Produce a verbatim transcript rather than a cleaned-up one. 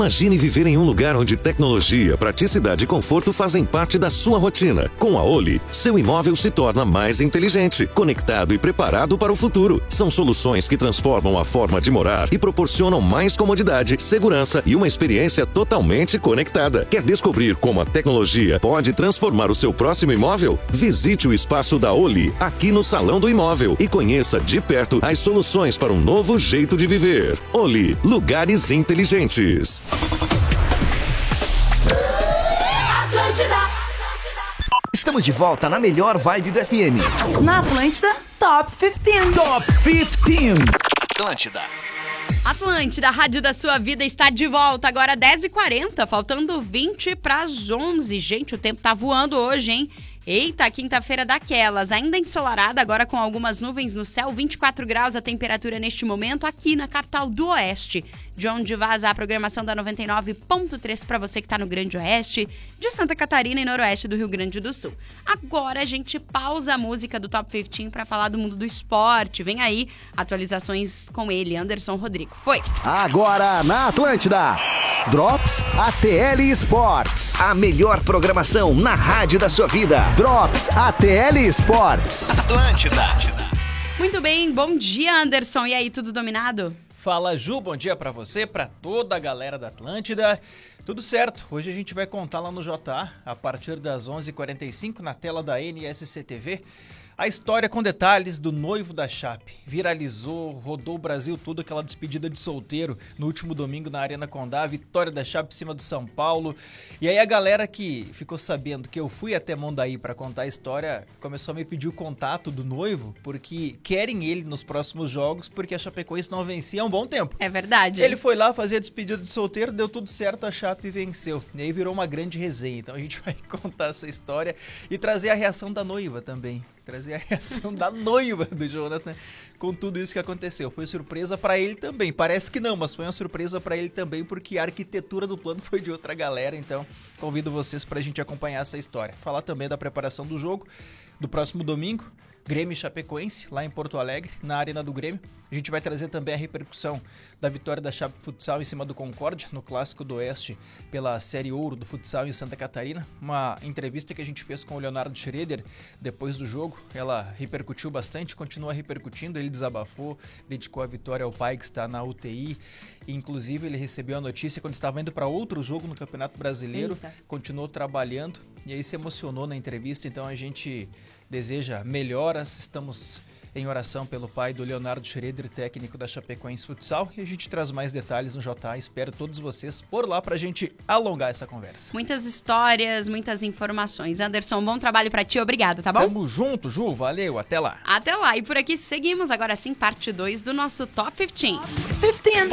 Imagine viver em um lugar onde tecnologia, praticidade e conforto fazem parte da sua rotina. Com a Oli, seu imóvel se torna mais inteligente, conectado e preparado para o futuro. São soluções que transformam a forma de morar e proporcionam mais comodidade, segurança e uma experiência totalmente conectada. Quer descobrir como a tecnologia pode transformar o seu próximo imóvel? Visite o espaço da Oli, aqui no Salão do Imóvel, e conheça de perto as soluções para um novo jeito de viver. Oli, lugares inteligentes. Estamos de volta na melhor vibe do F M. Na Atlântida, Top quinze. Top quinze. Atlântida. Atlântida, a rádio da sua vida, está de volta. Agora dez e quarenta, faltando vinte para as onze. Gente, o tempo tá voando hoje, hein? Eita, quinta-feira daquelas, ainda ensolarada, agora com algumas nuvens no céu, vinte e quatro graus a temperatura neste momento aqui na capital do Oeste, de onde vaza a programação da noventa e nove ponto três para você que está no Grande Oeste, de Santa Catarina e Noroeste do Rio Grande do Sul. Agora a gente pausa a música do Top quinze para falar do mundo do esporte. Vem aí, atualizações com ele, Anderson Rodrigo. Foi! Agora na Atlântida, Drops A T L Sports. A melhor programação na rádio da sua vida. Drops A T L Sports. Atlântida. Muito bem, bom dia, Anderson. E aí, tudo dominado? Fala, Ju, bom dia pra você, pra toda a galera da Atlântida. Tudo certo, hoje a gente vai contar lá no J A, a partir das onze e quarenta e cinco, na tela da N S C T V, a história com detalhes do noivo da Chape. Viralizou, rodou o Brasil todo, aquela despedida de solteiro no último domingo na Arena Condá, a vitória da Chape em cima do São Paulo. E aí a galera que ficou sabendo que eu fui até Mondaí para contar a história, começou a me pedir o contato do noivo, porque querem ele nos próximos jogos, porque a Chapecoense não vencia há um bom tempo. É verdade. Ele foi lá fazer a despedida de solteiro, deu tudo certo, a Chape venceu. E aí virou uma grande resenha. Então a gente vai contar essa história e trazer a reação da noiva também. Trazer a reação da noiva do Jonathan com tudo isso que aconteceu. Foi surpresa pra ele também. Parece que não, mas foi uma surpresa pra ele também, porque a arquitetura do plano foi de outra galera. Então, convido vocês pra gente acompanhar essa história. Falar também da preparação do jogo do próximo domingo, Grêmio e Chapecoense, lá em Porto Alegre, na Arena do Grêmio. A gente vai trazer também a repercussão da vitória da Chape Futsal em cima do Concórdia, no Clássico do Oeste, pela Série Ouro do Futsal em Santa Catarina. Uma entrevista que a gente fez com o Leonardo Schroeder depois do jogo. Ela repercutiu bastante, continua repercutindo. Ele desabafou, dedicou a vitória ao pai que está na U T I. Inclusive, ele recebeu a notícia quando estava indo para outro jogo no Campeonato Brasileiro. Eita. Continuou trabalhando e aí se emocionou na entrevista. Então a gente deseja melhoras. Estamos em oração pelo pai do Leonardo Schroeder, técnico da Chapecoense Futsal, e a gente traz mais detalhes no J A. Espero todos vocês por lá pra gente alongar essa conversa. Muitas histórias, muitas informações. Anderson, bom trabalho pra ti, obrigado, tá bom? Tamo junto, Ju, valeu, até lá. Até lá, e por aqui seguimos agora sim, parte dois do nosso Top quinze. quinze.